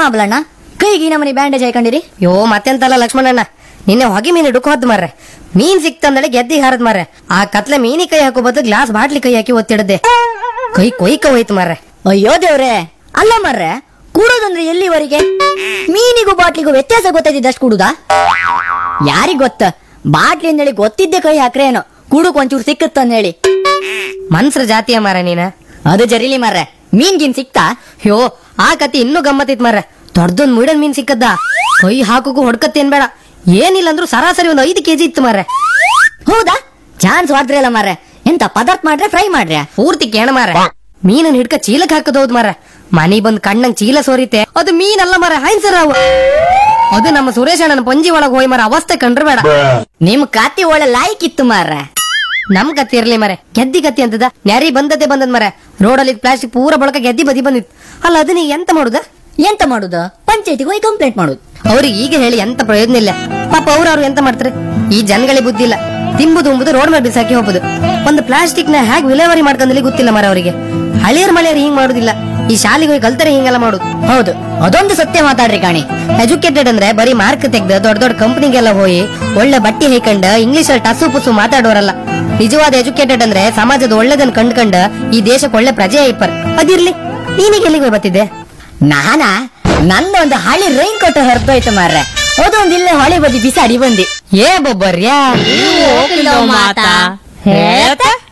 ಮಾಬ್ಲಣ್ಣ ಕೈಗೆ ನಮ್ಮನಿ ಬ್ಯಾಂಡೇಜ್ ಹಾಕೊಂಡಿರಿ? ಯೋ ಮತ್ತೆಂತಲ್ಲ ಲಕ್ಷ್ಮಣಣ್ಣ, ನಿನ್ನೆ ಹೊಗೆ ಮೀನು ಡುಕ್ ಹೋದ್ ಮಾರ್ರೆ. ಮೀನ್ ಸಿಕ್ತಂದಳೆ ಗೆದ್ದಿ ಹಾರದ್ ಮಾರ್ರೆ. ಆ ಕತ್ಲೆ ಮೀನಿ ಕೈ ಹಾಕೋ ಬದಲು ಗ್ಲಾಸ್ ಬಾಟ್ಲಿ ಕೈ ಹಾಕಿ ಒತ್ತಿಡದೆ ಕೈ ಕೊಯ್ಕ ಹೋಯ್ತು ಮಾರ್ರೆ. ಅಯ್ಯೋ ದೇವ್ರೆ, ಅಲ್ಲ ಮರ್ರೆ, ಕೂಡೋದಂದ್ರೆ ಎಲ್ಲಿವರೆಗೆ? ಮೀನಿಗೂ ಬಾಟ್ಲಿಗೂ ವ್ಯತ್ಯಾಸ ಗೊತ್ತಾಯ್ತಿದ್ದಷ್ಟು ಕೂಡುದಾ? ಯಾರಿಗ್ ಗೊತ್ತ, ಬಾಟ್ಲಿ ಅಂದೇಳಿ ಗೊತ್ತಿದ್ದೆ ಕೈ ಹಾಕ್ರೆ ಏನೋ ಕೂಡಕ್ ಒಂಚೂರು ಸಿಕ್ಕತ್ತಂದ ಹೇಳಿ. ಮನ್ಸ್ರ ಜಾತಿಯ ಮಾರ ನೀನ. ಅದು ಜರಿಲಿ ಮರ್ರೆ, ಮೀನ್ಗಿನ್ ಸಿಕ್ತಾ? ಯೋ ಆ ಕತಿ ಇನ್ನೂ ಗಮ್ಮತ್ತಿತ್ ಮಾರ್ರೆ. ದೊಡ್ಡದೊಂದ್ ಮುಡನ್ ಮೀನ್ ಸಿಕ್ಕದ್ದ, ಕೈ ಹಾಕೋಕು ಹೊಡ್ಕತ್ತೇನ್ ಬೇಡ, ಏನಿಲ್ಲ ಅಂದ್ರೂ ಸರಾಸರಿ ಒಂದು 5 kg ಇತ್ತು ಮಾರ್ರೆ. ಹೌದಾ? ಚಾನ್ಸ್ ವಾರ್ದ್ರಲ್ಲ ಮಾರ್ರೆ. ಎಂತ ಪದಾರ್ಥ ಮಾಡ್ರೆ ಫ್ರೈ ಮಾಡ್ರೆ? ಪೂರ್ತಿ ಕೇಣ ಮಾರ್ರೆ. ಮೀನನ್ ಹಿಡ್ಕ ಚೀಲಕ್ ಹಾಕದ್ ಹೌದ್ ಮಾರ್ರೆ. ಮನಿ ಬಂದ್ ಕಣ್ಣಂಗ್ ಚೀಲ ಸೋರಿತೆ, ಅದು ಮೀನಲ್ಲ ಮಾರ, ಹೈನ್ಸರ್ ಅವು. ಅದು ನಮ್ಮ ಸುರೇಶ್ ಅಣ್ಣನ ಪಂಜಿ ಒಳಗ್ ಹೋಯ್ ಮಾರ, ಅವಸ್ಥೆ ಕಂಡ್ರೆ ಬೇಡ. ನಿಮ್ ಕತ್ತಿ ಒಳ್ಳೆ ಲಾಯ್ಕ್ ಇತ್ತು ಮಾರ್ರೆ. ನಮ್ ಕತ್ತಿ ಇರ್ಲಿ ಮರೆ, ಗೆದ್ದಿ ಕತ್ತಿ ಅಂತದ ನ್ಯಾರಿ ಬಂದದ್ದೇ ಬಂದದ್ ಮರೆ. ರೋಡಲ್ಲಿ ಪ್ಲಾಸ್ಟಿಕ್ ಪೂರ ಬಳಕ ಗೆದ್ದಿ ಬದಿ ಬಂದಿತ್ತು. ಅಲ್ಲ ಅದನ್ನ ಎಂತ ಮಾಡುದ? ಎಂತ ಮಾಡುದು? ಪಂಚಾಯತಿಗೆ ಹೋಗಿ ಕಂಪ್ಲೇಂಟ್ ಮಾಡುದು. ಅವ್ರಿಗೆ ಈಗ ಹೇಳಿ ಎಂತ ಪ್ರಯೋಜನ ಇಲ್ಲ. ಪಾಪ ಅವ್ರು ಎಂತ ಮಾಡ್ತಾರೆ? ಈ ಜನಗಳಿಗೆ ಬುದ್ಧಿ ಇಲ್ಲ. ತಿಂಬುದು ಉಂಬುದು ರೋಡ್ ಮೇಲೆ ಬಿಸಾಕಿ ಹೋಗುದು. ಒಂದು ಪ್ಲಾಸ್ಟಿಕ್ ನ ಹೇಗೆ ವಿಲೇವಾರಿ ಮಾಡ್ಕೊಂಡಲ್ಲಿ ಗೊತ್ತಿಲ್ಲ ಮರ ಅವರಿಗೆ. ಹಳಿಯರ್ ಮಳೆಯರ್ ಹಿಂಗ್ ಮಾಡುದಿಲ್ಲ, ಈ ಶಾಲೆಗೆ ಹೋಗಿ ಕಲ್ತರೆ ಹಿಂಗೆಲ್ಲ ಮಾಡುದು. ಹೌದು, ಅದೊಂದು ಸತ್ಯ ಮಾತಾಡ್ರಿ ಕಾಣಿ. ಎಜುಕೇಟೆಡ್ ಅಂದ್ರೆ ಬರೀ ಮಾರ್ಕ್ ತೆಗ್ದು ದೊಡ್ಡ ದೊಡ್ಡ ಕಂಪನಿಗೆಲ್ಲ ಹೋಗಿ ಒಳ್ಳೆ ಬಟ್ಟೆ ಹೈಕಂಡ್ ಇಂಗ್ಲಿಷ್ ಅಲ್ಲಿ ಟಸು ಪುಸು ಮಾತಾಡೋರಲ್ಲ. ನಿಜವಾದ ಎಜುಕೇಟೆಡ್ ಅಂದ್ರೆ ಸಮಾಜದ ಒಳ್ಳೆದನ್ ಕಂಡ್ಕಂಡ್ ಈ ದೇಶಕ್ಕೆ ಒಳ್ಳೆ ಪ್ರಜೆ ಐಪರ್. ಅದಿರ್ಲಿ, ನೀನೀಗ ಎಲ್ಲಿಗೆ ಹೋಗಿ ಬರ್ತಿದ್ದೆ? ನಾನಾ ನಂದೊಂದು ಹಳಿ ರೈನ್ ಕೋಟ್ ಹೊರತೋಯ್ತು ಮಾರ್ರೆ. ಅದೊಂದು ಇಲ್ಲೇ ಹೊಳೆ ಬದಿ ಬಿಸಾಡಿ ಬಂದಿ. ಏ ಬೊಬ್ಬರ್ಯಾ ಮಾತಾ ಹೇಳ್ತಾ